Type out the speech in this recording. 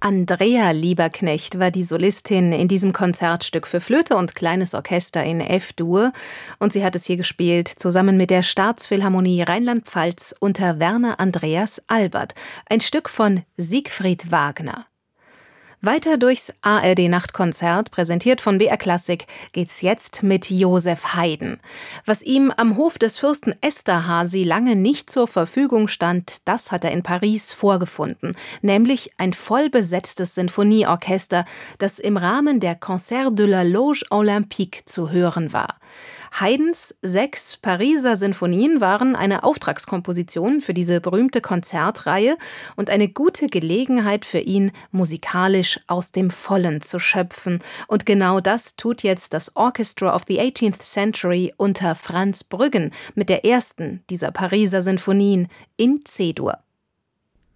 Andrea Lieberknecht war die Solistin in diesem Konzertstück für Flöte und kleines Orchester in F-Dur und sie hat es hier gespielt, zusammen mit der Staatsphilharmonie Rheinland-Pfalz unter Werner Andreas Albert, ein Stück von Siegfried Wagner. Weiter durchs ARD-Nachtkonzert, präsentiert von BR Klassik, geht's jetzt mit Joseph Haydn. Was ihm am Hof des Fürsten Esterhazy lange nicht zur Verfügung stand, das hat er in Paris vorgefunden, nämlich ein vollbesetztes Sinfonieorchester, das im Rahmen der Concert de la Loge Olympique zu hören war. Haydns 6 Pariser Sinfonien waren eine Auftragskomposition für diese berühmte Konzertreihe und eine gute Gelegenheit für ihn, musikalisch aus dem Vollen zu schöpfen. Und genau das tut jetzt das Orchestra of the 18th Century unter Franz Brüggen mit der ersten dieser Pariser Sinfonien in C-Dur.